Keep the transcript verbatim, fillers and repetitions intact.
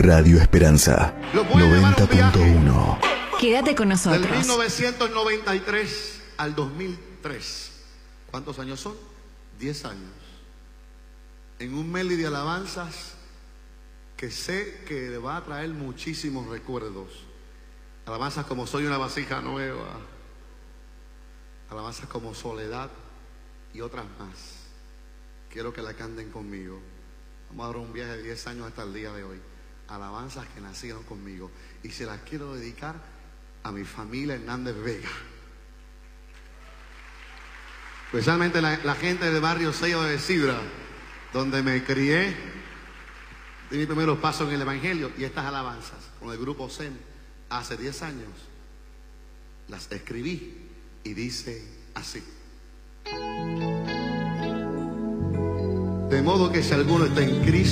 Radio Esperanza noventa punto uno. Quédate con nosotros. Del mil novecientos noventa y tres al dos mil tres. ¿Cuántos años son? Diez años. En un medley de alabanzas que sé que le va a traer muchísimos recuerdos. Alabanzas como Soy una vasija nueva, alabanzas como Soledad y otras más. Quiero que la canten conmigo. Vamos a dar un viaje de diez años hasta el día de hoy. Alabanzas que nacieron conmigo. Y se las quiero dedicar a mi familia Hernández Vega. Especialmente la, la gente del barrio Sello de Sidra, donde me crié, di mis primeros pasos en el Evangelio. Y estas alabanzas con el grupo S E M hace diez años las escribí y dice así: de modo que si alguno está en Cristo,